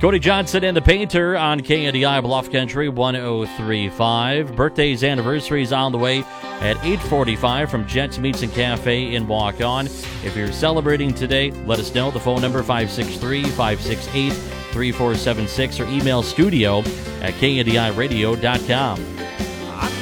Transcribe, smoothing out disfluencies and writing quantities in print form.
Cody Johnson and the Painter on KNDI Bluff Country 103.5. Birthdays, anniversaries on the way at 8:45 from Jets Meats and Cafe in Walk-On. If you're celebrating today, let us know. The phone number 563-568-3476 or email studio@knDIradio.com.